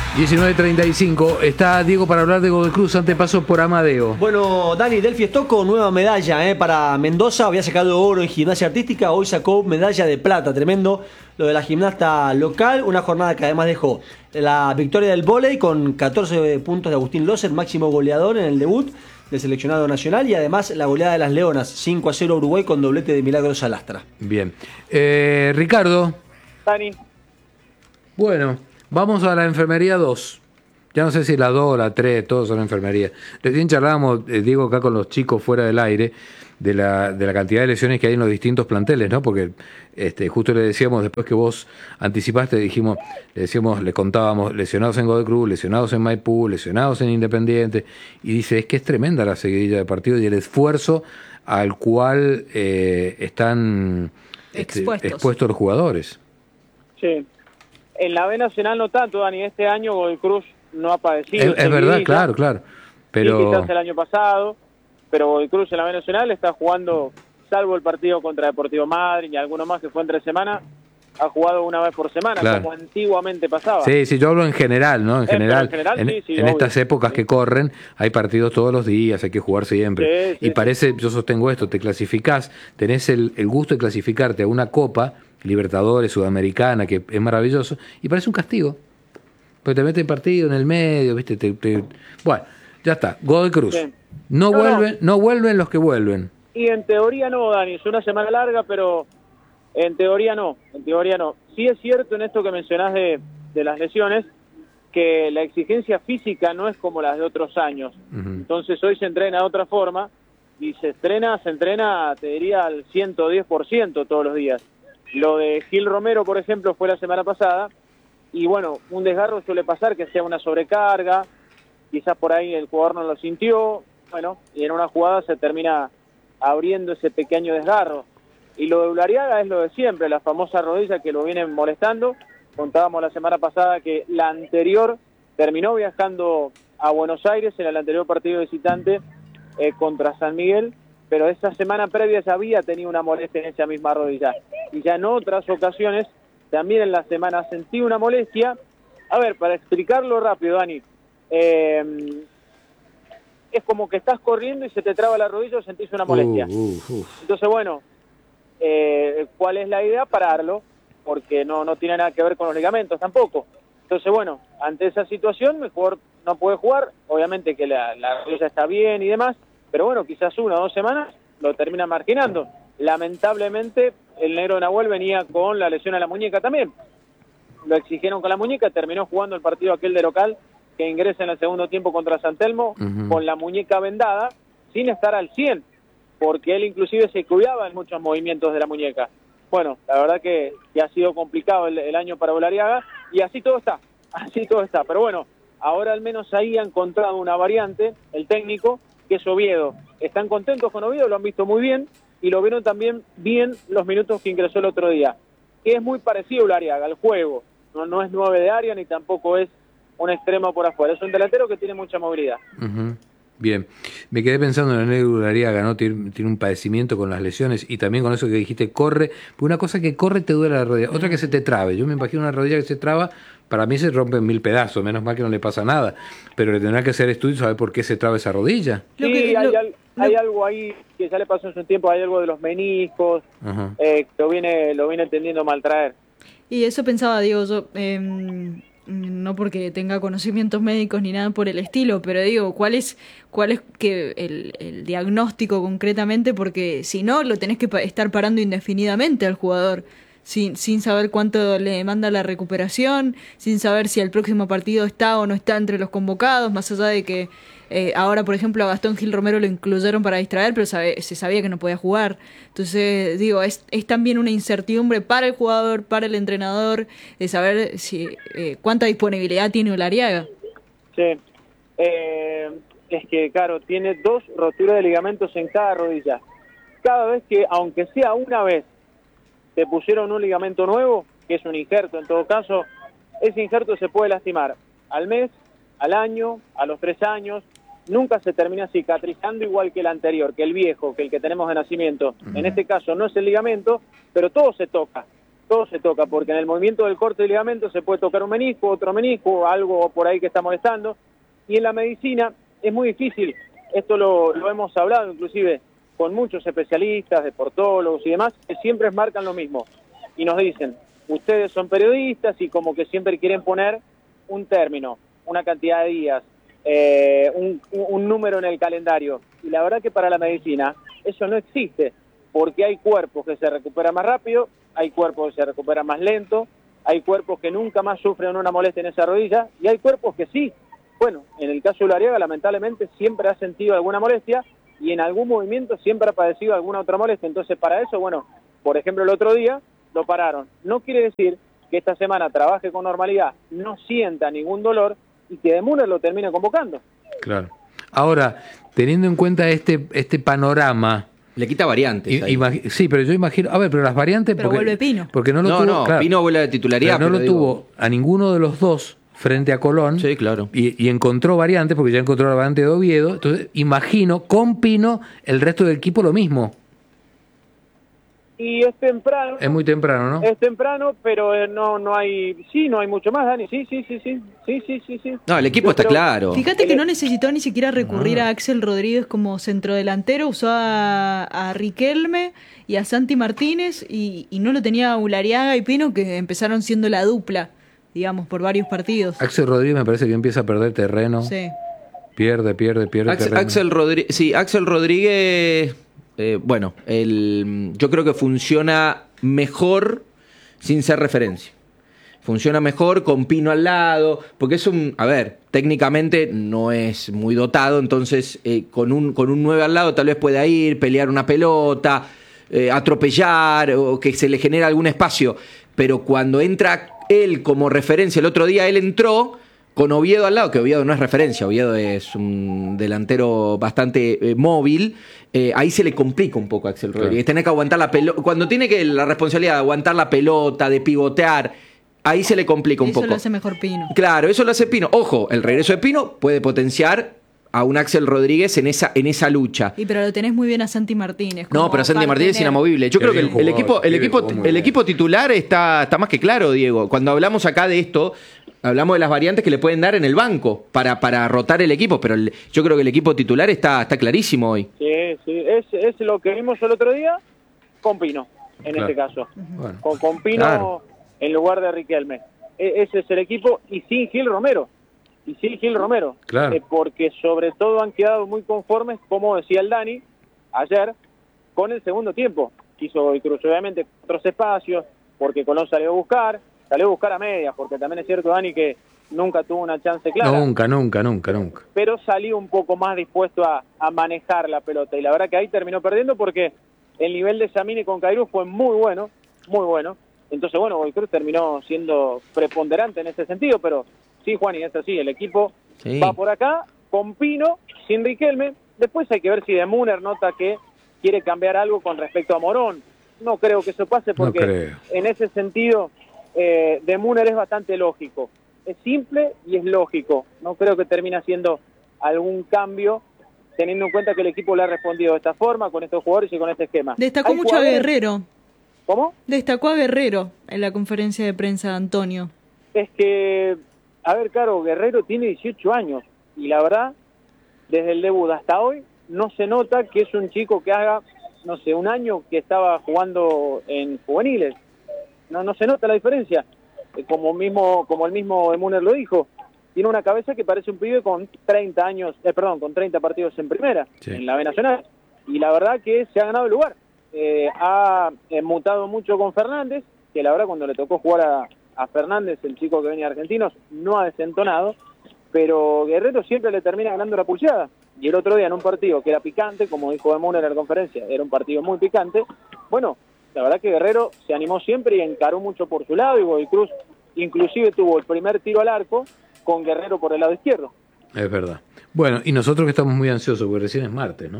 19:35. Está Diego para hablar de Godoy Cruz. Antes paso por Amadeo. Bueno, Dani, Delphi Estocco, nueva medalla para Mendoza. Había sacado oro en gimnasia artística, hoy sacó medalla de plata. Tremendo lo de la gimnasta local. Una jornada que además dejó la victoria del vóley con 14 puntos de Agustín Loser, máximo goleador en el debut del seleccionado nacional, y además la goleada de las Leonas, 5-0 Uruguay con doblete de Milagros Salastra. Bien. Ricardo. Dani. Bueno, vamos a la enfermería 2. Ya no sé si la 2 o la 3, todos son enfermería. Recién charlábamos, Diego, acá con los chicos fuera del aire, de la cantidad de lesiones que hay en los distintos planteles, ¿no? Porque justo le decíamos, después que vos anticipaste, le contábamos lesionados en Godoy Cruz, lesionados en Maipú, lesionados en Independiente, y dice, es que es tremenda la seguidilla de partidos y el esfuerzo al cual están expuestos los jugadores. Sí. En la B Nacional no tanto, Dani. Este año Godoy Cruz no ha padecido. Es verdad, claro. Pero sí, quizás el año pasado, pero Godoy Cruz en la B Nacional está jugando, salvo el partido contra Deportivo Madryn y alguno más que fue entre semana, ha jugado una vez por semana, claro, como antiguamente pasaba. Sí, yo hablo en general, ¿no? En general, sí, en estas épocas que corren, hay partidos todos los días, hay que jugar siempre. Sí, y parece, yo sostengo esto, te clasificás, tenés el gusto de clasificarte a una Copa Libertadores, Sudamericana, que es maravilloso, y parece un castigo. Porque te meten partido en el medio, ¿viste? Bueno, ya está. Godoy Cruz. Sí. No vuelven los que vuelven. Y en teoría no, Dani, es una semana larga, pero en teoría no. Sí es cierto en esto que mencionás de las lesiones, que la exigencia física no es como las de otros años. Entonces hoy se entrena de otra forma, y se entrena, te diría, al 110% todos los días. Lo de Gil Romero, por ejemplo, fue la semana pasada, y bueno, un desgarro suele pasar que sea una sobrecarga, quizás por ahí el jugador no lo sintió, bueno, y en una jugada se termina abriendo ese pequeño desgarro. Y lo de Ulariaga es lo de siempre, la famosa rodilla que lo vienen molestando. Contábamos la semana pasada que la anterior terminó viajando a Buenos Aires en el anterior partido visitante contra San Miguel, pero esa semana previa ya había tenido una molestia en esa misma rodilla. Y ya en otras ocasiones, también en la semana sentí una molestia. A ver, para explicarlo rápido, Dani, es como que estás corriendo y se te traba la rodilla o sentís una molestia. Entonces, bueno, ¿cuál es la idea? Pararlo, porque no tiene nada que ver con los ligamentos tampoco. Entonces, bueno, ante esa situación, mejor no puede jugar. Obviamente que la rodilla está bien y demás, pero bueno, quizás 1 o 2 semanas lo termina marginando. Lamentablemente, el negro de Nahuel venía con la lesión a la muñeca también. Lo exigieron con la muñeca, terminó jugando el partido aquel de local, que ingresa en el segundo tiempo contra San Telmo, con la muñeca vendada, sin estar al 100, porque él inclusive se cuidaba en muchos movimientos de la muñeca. Bueno, la verdad que ha sido complicado el año para Ulariaga, y así todo está. Pero bueno, ahora al menos ahí ha encontrado una variante, el técnico, que es Oviedo. Están contentos con Oviedo, lo han visto muy bien, y lo vieron también bien los minutos que ingresó el otro día. Que es muy parecido a Ulariaga, al juego. No es 9 de área, ni tampoco es un extremo por afuera. Es un delantero que tiene mucha movilidad. Bien, me quedé pensando en el negro Ulariaga, ¿no? Tiene un padecimiento con las lesiones y también con eso que dijiste, corre. Porque una cosa que corre te duele la rodilla, otra que se te trabe. Yo me imagino una rodilla que se traba, para mí se rompe en 1000 pedazos, menos mal que no le pasa nada. Pero le tendrá que hacer estudios a ver por qué se traba esa rodilla. Sí, hay algo ahí que ya le pasó en su tiempo, hay algo de los meniscos, lo viene tendiendo a maltraer. Y eso pensaba, digo, yo... no porque tenga conocimientos médicos ni nada por el estilo, pero digo, ¿cuál es que el diagnóstico concretamente? Porque si no, lo tenés que estar parando indefinidamente al jugador, sin saber cuánto le demanda la recuperación, sin saber si el próximo partido está o no está entre los convocados, más allá de que ahora, por ejemplo, a Gastón Gil Romero lo incluyeron para distraer, pero se sabía que no podía jugar. Entonces, digo, es también una incertidumbre para el jugador, para el entrenador, de saber si cuánta disponibilidad tiene Ulariaga. Sí, es que, claro, tiene 2 roturas de ligamentos en cada rodilla. Cada vez que, aunque sea una vez, te pusieron un ligamento nuevo, que es un injerto en todo caso, ese injerto se puede lastimar al mes, al año, a los 3 años. Nunca se termina cicatrizando igual que el anterior, que el viejo, que el que tenemos de nacimiento. En este caso no es el ligamento, pero todo se toca. todo se toca, porque en el movimiento del corte de ligamento se puede tocar un menisco, otro menisco, algo por ahí que está molestando, y en la medicina es muy difícil, esto lo hemos hablado inclusive con muchos especialistas, deportólogos y demás, que siempre marcan lo mismo, y nos dicen, ustedes son periodistas y como que siempre quieren poner un término, una cantidad de días, un número en el calendario, y la verdad que para la medicina eso no existe, porque hay cuerpos que se recuperan más rápido, hay cuerpos que se recuperan más lento, hay cuerpos que nunca más sufren una molestia en esa rodilla, y hay cuerpos que sí. Bueno, en el caso de Ulariaga, lamentablemente, siempre ha sentido alguna molestia, y en algún movimiento siempre ha padecido alguna otra molestia. Entonces, para eso, bueno, por ejemplo, el otro día lo pararon. No quiere decir que esta semana trabaje con normalidad, no sienta ningún dolor, y que de Müller lo termine convocando. Claro. Ahora, teniendo en cuenta este panorama... Le quita variantes. Sí, pero yo imagino... A ver, pero las variantes... Pero vuelve Pino. Porque no lo tuvo... No, claro, Pino vuelve a la titularidad. Pero no lo tuvo a ninguno de los dos frente a Colón. Sí, claro. Y encontró variantes, porque ya encontró la variante de Oviedo. Entonces, imagino, con Pino, el resto del equipo lo mismo. Y es temprano. Es muy temprano, ¿no? Es temprano, pero no hay... Sí, no hay mucho más, Dani. Sí. No, el equipo está claro. Fíjate que no necesitó ni siquiera recurrir a Axel Rodríguez como centrodelantero, usó a Riquelme y a Santi Martínez y no lo tenía Ulariaga y Pino, que empezaron siendo la dupla, digamos, por varios partidos. Yo Rodríguez me parece que empieza a perder terreno. Sí. Pierde terreno. Axel Rodríguez, bueno, yo creo que funciona mejor sin ser referencia. Funciona mejor con Pino al lado, porque es técnicamente no es muy dotado, entonces con un 9 al lado tal vez pueda ir, pelear una pelota, atropellar o que se le genera algún espacio, pero cuando entra él como referencia, el otro día él entró con Oviedo al lado, que Oviedo no es referencia, Oviedo es un delantero bastante móvil, ahí se le complica un poco a Axel Rodríguez. Claro. Tiene que aguantar la pelota, cuando tiene la responsabilidad de aguantar la pelota, de pivotear, ahí se le complica un poco. Eso lo hace mejor Pino. Claro, eso lo hace Pino. Ojo, el regreso de Pino puede potenciar a un Axel Rodríguez en esa lucha. Pero lo tenés muy bien a Santi Martínez. No, pero Santi Martínez es inamovible. Yo creo que el equipo titular está más que claro, Diego. Cuando hablamos acá de esto, hablamos de las variantes que le pueden dar en el banco para rotar el equipo, pero yo creo que el equipo titular está clarísimo hoy. Sí, es lo que vimos el otro día con Pino, en este caso. Bueno, con Pino en lugar de Riquelme. Ese es el equipo, y sin Gil Romero. Claro. Porque sobre todo han quedado muy conformes, como decía el Dani ayer, con el segundo tiempo. Quiso Godoy Cruz, obviamente, otros espacios, porque Colón salió a buscar a medias, porque también es cierto, Dani, que nunca tuvo una chance clara. Nunca. Pero salió un poco más dispuesto a manejar la pelota, y la verdad que ahí terminó perdiendo, porque el nivel de Samini con Cairú fue muy bueno. Entonces, bueno, Godoy Cruz terminó siendo preponderante en ese sentido, pero sí, Juan, y es así, el equipo va por acá, con Pino, sin Riquelme. Después hay que ver si de Müller nota que quiere cambiar algo con respecto a Morón. No creo que eso pase, porque en ese sentido de Müller es bastante lógico. Es simple y es lógico. No creo que termine haciendo algún cambio, teniendo en cuenta que el equipo le ha respondido de esta forma, con estos jugadores y con este esquema. Destacó mucho a Guerrero. ¿Cómo? Destacó a Guerrero en la conferencia de prensa de Antonio. Es que, Caro, Guerrero tiene 18 años y la verdad, desde el debut hasta hoy, no se nota que es un chico que haga, no sé, un año que estaba jugando en juveniles. No se nota la diferencia. Como el mismo Müller lo dijo, tiene una cabeza que parece un pibe con 30 partidos en primera, en la B Nacional. Y la verdad que se ha ganado el lugar. Ha mutado mucho con Fernández, que la verdad cuando le tocó jugar a Fernández, el chico que venía de Argentinos, no ha desentonado, pero Guerrero siempre le termina ganando la pulseada. Y el otro día en un partido que era picante, como dijo Müller en la conferencia, era un partido muy picante, bueno, la verdad que Guerrero se animó siempre y encaró mucho por su lado, y Godoy Cruz inclusive tuvo el primer tiro al arco con Guerrero por el lado izquierdo. Es verdad. Bueno, y nosotros que estamos muy ansiosos, porque recién es martes, ¿no?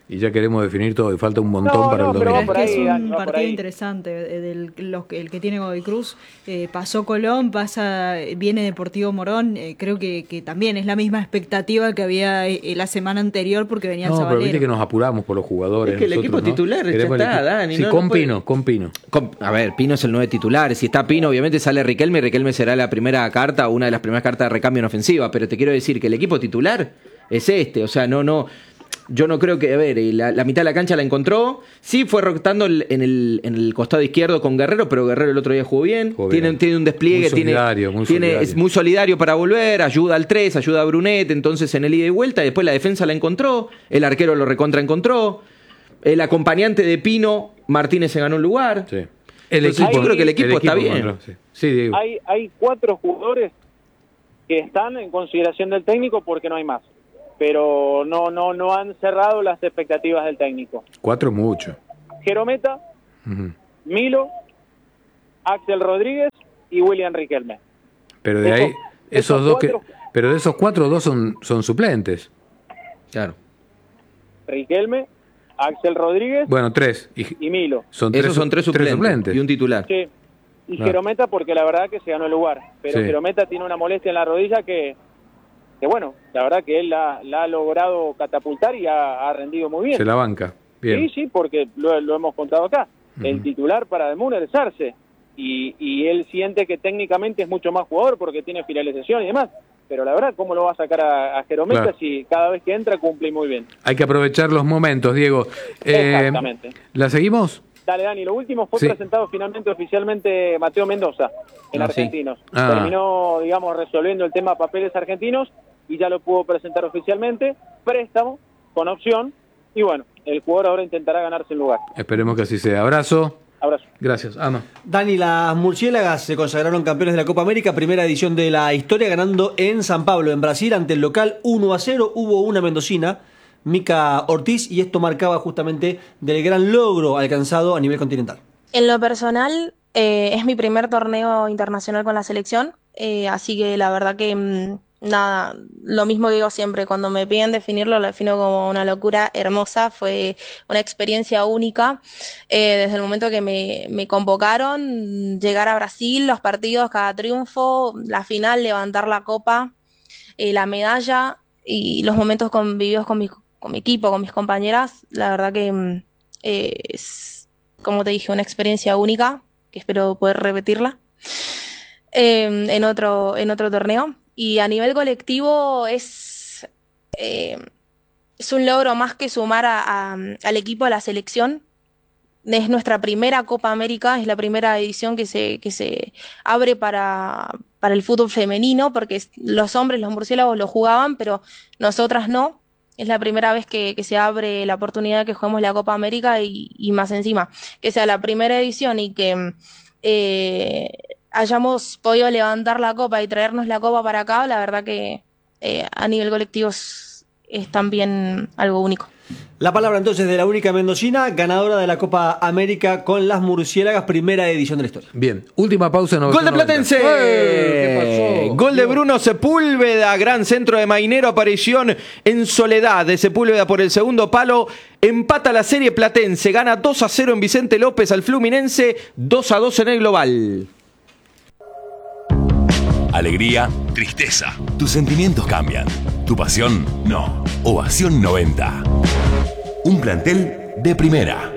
y ya queremos definir todo y falta un montón No, para no, el pero domingo. va por Es que ahí, es Dani, un va por partido ahí. interesante. El que tiene Godoy Cruz. Pasó Colón, viene Deportivo Morón. Creo que también es la misma expectativa que había la semana anterior porque venía el No, pero Sabalero. viste que nos apuramos por los jugadores. Es que el nosotros, equipo ¿no? titular ya Queremos el está, equipo. Dani, Sí, no con puede- Pino, con Pino. A ver, Pino es el 9 titular. Si está Pino, obviamente sale Riquelme y Riquelme será la primera carta, una de las primeras cartas de recambio en ofensiva. Pero te quiero decir que el equipo titular es este. O sea, no. Yo no creo que, a ver, la mitad de la cancha la encontró. Sí, fue rotando en el costado izquierdo con Guerrero, pero Guerrero el otro día jugó bien. Jugó bien. Tiene un despliegue, Muy solidario, muy solidario. es muy solidario para volver, ayuda al 3, ayuda a Brunet, entonces en el ida y vuelta, y después la defensa la encontró, el arquero lo recontra encontró, el acompañante de Pino, Martínez se ganó un lugar. Sí. Entonces, yo creo que el equipo está bien. encontró, sí. Sí, Diego. Hay 4 jugadores que están en consideración del técnico porque no hay más. Pero no han cerrado las expectativas del técnico. 4 mucho. Jerometa, Ujú. Milo, Axel Rodríguez y William Riquelme. Pero de ahí, esos dos que. 4, Pero de esos 4, 2 son suplentes. Claro. Riquelme, Axel Rodríguez Bueno, 3. y Milo. Esos son tres suplentes, y un titular. Sí. Y Claro. Jerometa porque la verdad que se ganó el lugar. Pero Sí. Jerometa tiene una molestia en la rodilla que bueno, la verdad que él la ha logrado catapultar y ha rendido muy bien. Se la banca. Bien. Sí, porque lo hemos contado acá. El Ujú. titular para The Mooner es Arce. Y él siente que técnicamente es mucho más jugador porque tiene finalización y demás. Pero la verdad, ¿cómo lo va a sacar a Jerometa Claro. si cada vez que entra cumple muy bien? Hay que aprovechar los momentos, Diego. Exactamente. ¿La seguimos? Dale, Dani, lo último fue Sí. presentado finalmente oficialmente Mateo Mendoza en Ah, sí. Argentinos. Ah. Terminó, digamos, resolviendo el tema papeles argentinos y ya lo pudo presentar oficialmente. Préstamo, con opción. Y bueno, el jugador ahora intentará ganarse el lugar. Esperemos que así sea. Abrazo. Abrazo. Gracias. Ama. Dani, las murciélagas se consagraron campeones de la Copa América, primera edición de la historia, ganando en San Pablo, en Brasil, ante el local 1-0. Hubo una mendocina, Mica Ortiz, y esto marcaba justamente del gran logro alcanzado a nivel continental. En lo personal, es mi primer torneo internacional con la selección, así que la verdad que nada, lo mismo que digo siempre, cuando me piden definirlo, lo defino como una locura hermosa, fue una experiencia única, desde el momento que me convocaron, llegar a Brasil, los partidos, cada triunfo, la final, levantar la copa, la medalla y los momentos convividos con mi equipo, con mis compañeras, la verdad que es, como te dije, una experiencia única, que espero poder repetirla en otro torneo. Y a nivel colectivo es un logro más que sumar al equipo, a la selección. Es nuestra primera Copa América, es la primera edición que se abre para el fútbol femenino, porque los hombres, los murciélagos lo jugaban, pero nosotras no. Es la primera vez que se abre la oportunidad de que juguemos la Copa América y más encima, que sea la primera edición y que hayamos podido levantar la copa y traernos la copa para acá, la verdad que a nivel colectivo es también algo único. La palabra entonces de la única mendocina, ganadora de la Copa América con las murciélagas, primera edición de la historia. Bien. Última pausa. Gol de 990. Platense. ¿Qué pasó? Gol de Bruno Sepúlveda. Gran centro de Mainero. Aparición en Soledad de Sepúlveda por el segundo palo. Empata la serie Platense. Gana 2-0 en Vicente López al Fluminense. 2-2 en el global. Alegría, tristeza. Tus sentimientos cambian. Tu pasión, no. Ovación 90. Un plantel de primera.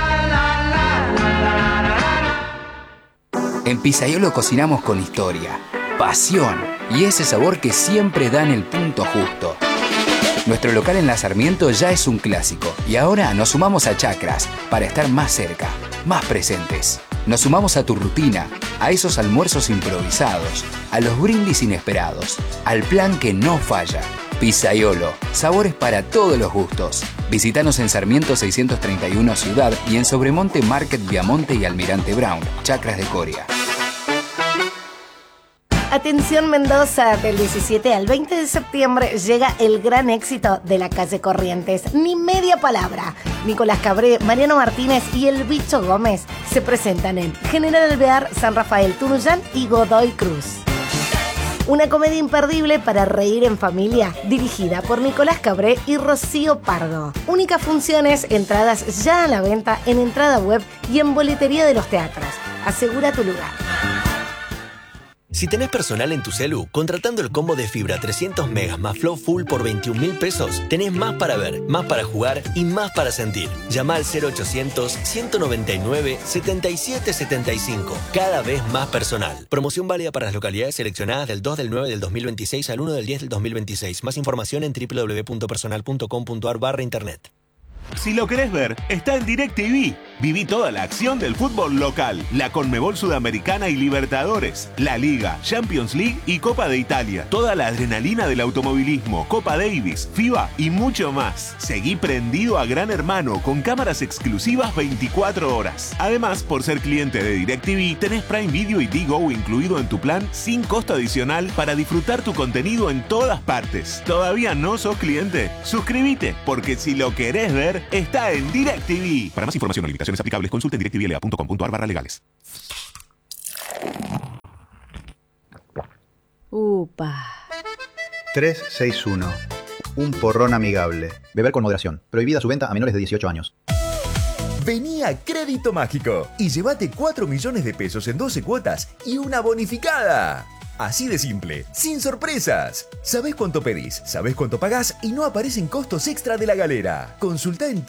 En Pizzaiolo cocinamos con historia, pasión y ese sabor que siempre da en el punto justo. Nuestro local en La Sarmiento ya es un clásico y ahora nos sumamos a Chacras para estar más cerca, más presentes. Nos sumamos a tu rutina, a esos almuerzos improvisados, a los brindis inesperados, al plan que no falla. Pizzaiolo, sabores para todos los gustos. Visítanos en Sarmiento 631 Ciudad y en Sobremonte Market Viamonte y Almirante Brown, Chacras de Coria. Atención Mendoza, del 17 al 20 de septiembre llega el gran éxito de la calle Corrientes. Ni media palabra. Nicolás Cabré, Mariano Martínez y el Bicho Gómez se presentan en General Alvear, San Rafael Tunuyán y Godoy Cruz. Una comedia imperdible para reír en familia, dirigida por Nicolás Cabré y Rocío Pardo. Únicas funciones, entradas ya a la venta en entrada web y en boletería de los teatros. Asegura tu lugar. Si tenés personal en tu celu, contratando el combo de fibra 300 megas más Flow Full por 21.000 pesos, tenés más para ver, más para jugar y más para sentir. Llama al 0800-199-7775. Cada vez más personal. Promoción válida para las localidades seleccionadas del 2 del 9 del 2026 al 1 del 10 del 2026. Más información en www.personal.com.ar/internet. Si lo querés ver, está en DirecTV. Viví toda la acción del fútbol local, la Conmebol Sudamericana y Libertadores, la Liga, Champions League y Copa de Italia. Toda la adrenalina del automovilismo, Copa Davis, FIBA y mucho más. Seguí prendido a Gran Hermano con cámaras exclusivas 24 horas. Además, por ser cliente de DirecTV, tenés Prime Video y Digo incluido en tu plan sin costo adicional para disfrutar tu contenido en todas partes. ¿Todavía no sos cliente? Suscríbete, porque si lo querés ver, está en DirecTV. Para más información o limitaciones aplicables, consulte en directivla.com.ar/legales. Upa. 361. Un porrón amigable. Beber con moderación. Prohibida su venta a menores de 18 años. Vení a Crédito Mágico y llévate 4 millones de pesos en 12 cuotas y una bonificada. Así de simple, sin sorpresas. Sabés cuánto pedís, sabés cuánto pagás y no aparecen costos extra de la galera. Consultá en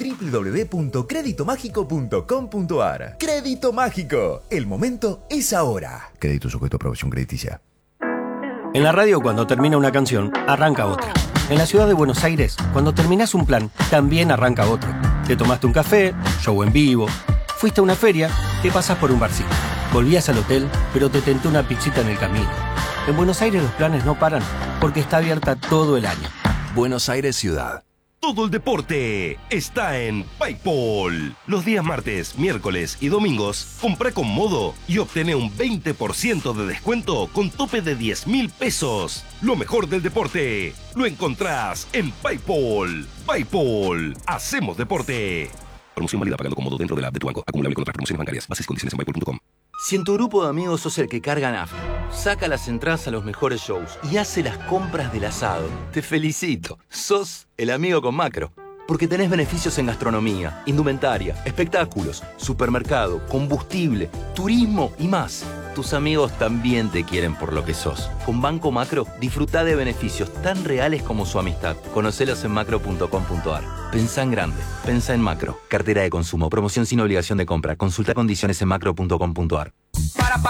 www.creditomágico.com.ar. Crédito Mágico. El momento es ahora. Crédito sujeto a aprobación crediticia. En la radio, cuando termina una canción, arranca otra. En la ciudad de Buenos Aires, cuando terminás un plan, también arranca otro. Te tomaste un café, show en vivo, fuiste a una feria, te pasás por un barcito. Volvías al hotel, pero te tenté una pizzita en el camino. En Buenos Aires los planes no paran, porque está abierta todo el año. Buenos Aires Ciudad. Todo el deporte está en PayPal. Los días martes, miércoles y domingos, comprá con Modo y obtené un 20% de descuento con tope de 10.000 pesos. Lo mejor del deporte lo encontrás en PayPal. PayPal. Hacemos deporte. Promoción válida pagando con Modo dentro de la app de tu banco. Acumulable con otras promociones bancarias. Bases y condiciones en paypal.com. Si en tu grupo de amigos sos el que carga nafta, saca las entradas a los mejores shows y hace las compras del asado, te felicito. Sos el amigo con Macro. Porque tenés beneficios en gastronomía, indumentaria, espectáculos, supermercado, combustible, turismo y más. Tus amigos también te quieren por lo que sos. Con Banco Macro, disfrutá de beneficios tan reales como su amistad. Conocelos en macro.com.ar. Pensá en grande. Pensá en Macro. Cartera de consumo. Promoción sin obligación de compra. Consulta condiciones en macro.com.ar.